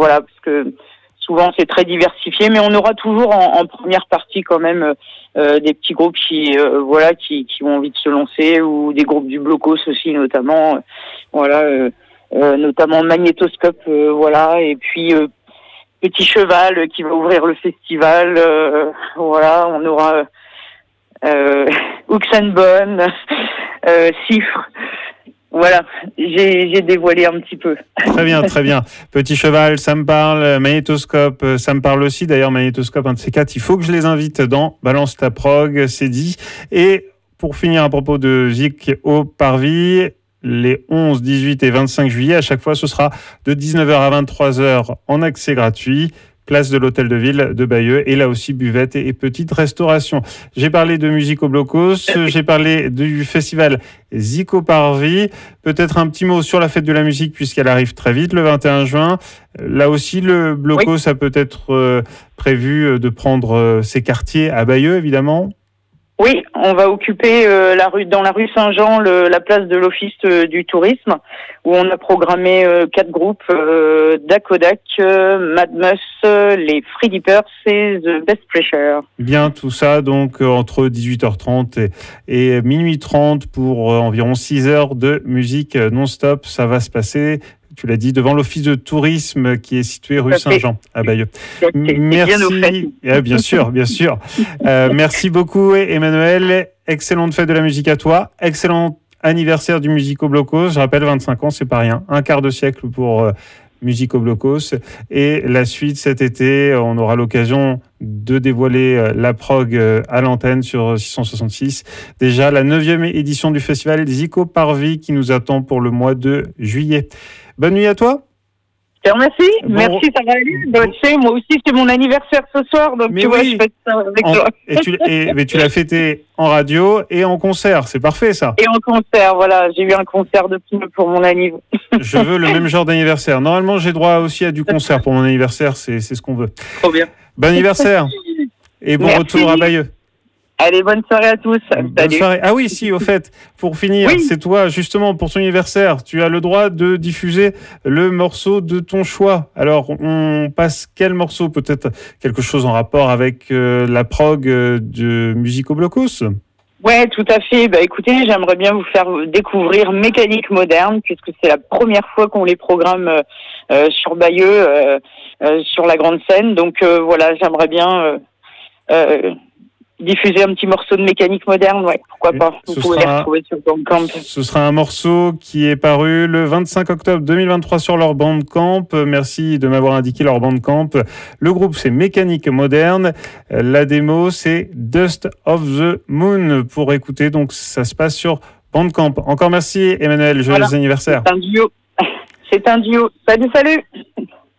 voilà, parce que souvent c'est très diversifié, mais on aura toujours en première partie quand même des petits groupes qui ont envie de se lancer, ou des groupes du blocos aussi notamment, notamment Magnétoscope, et puis Petit Cheval qui va ouvrir le festival, on aura Uxenbonne, Cifre. Voilà, j'ai dévoilé un petit peu. Très bien, très bien. Petit Cheval, ça me parle. Magnétoscope, ça me parle aussi. D'ailleurs, Magnétoscope, un de ces quatre, il faut que je les invite dans Balance ta prog, c'est dit. Et pour finir, à propos de Zik au Parvis, les 11, 18 et 25 juillet, à chaque fois, ce sera de 19h à 23h en accès gratuit. Place de l'Hôtel de Ville de Bayeux, et là aussi buvette et petite restauration. J'ai parlé de musique au Blocos, j'ai parlé du festival Zik au Parvis. Peut-être un petit mot sur la fête de la musique, puisqu'elle arrive très vite, le 21 juin. Là aussi, le Blocos a peut-être prévu de prendre ses quartiers à Bayeux, évidemment. Oui, on va occuper dans la rue Saint-Jean, la place de l'Office du tourisme, où on a programmé 4 groupes, Dakodak, Madmus, les Free Dippers et The Best Pressure. Bien, tout ça donc entre 18h30 et minuit 30 pour environ 6 heures de musique non-stop. Ça va se passer, tu l'as dit, devant l'Office de tourisme qui est situé rue Saint-Jean à Bayeux. Merci. Bien sûr, bien sûr. Merci beaucoup, Emmanuel. Excellente fête de la musique à toi. Excellent anniversaire du Musico Blocos. Je rappelle, 25 ans, c'est pas rien. Un quart de siècle pour Musico Blocos. Et la suite cet été, on aura l'occasion de dévoiler la prog à l'antenne sur 666. Déjà la 9e édition du festival Zik au Parvis qui nous attend pour le mois de juillet. Bonne nuit à toi. Merci, merci, ça va aller. Moi aussi, c'est mon anniversaire ce soir, donc je fête ça avec toi. Mais tu l'as fêté en radio et en concert, c'est parfait ça. Et en concert, voilà, j'ai eu un concert de pneus pour mon anniversaire. Je veux le même genre d'anniversaire. Normalement, j'ai droit aussi à du concert pour mon anniversaire, c'est ce qu'on veut. Trop bien. Bon anniversaire et bon retour à Bayeux. Allez, bonne soirée à tous. Bonne soirée. Ah oui, si, au fait, pour finir, c'est toi, justement, pour ton anniversaire, tu as le droit de diffuser le morceau de ton choix. Alors, on passe quel morceau? Peut-être quelque chose en rapport avec la prog de Musico Blocos? Ouais, tout à fait. Écoutez, j'aimerais bien vous faire découvrir Mécanique Moderne, puisque c'est la première fois qu'on les programme sur Bayeux, sur la grande scène. Donc j'aimerais bien diffuser un petit morceau de Mécanique Moderne, pourquoi pas. Vous pouvez les retrouver sur Bandcamp. Ce sera un morceau qui est paru le 25 octobre 2023 sur leur Bandcamp. Merci de m'avoir indiqué leur Bandcamp. Le groupe, c'est Mécanique Moderne. La démo, c'est Dust of the Moon pour écouter. Donc, ça se passe sur Bandcamp. Encore merci, Emmanuel. Joyeux anniversaire. C'est un duo. Salut.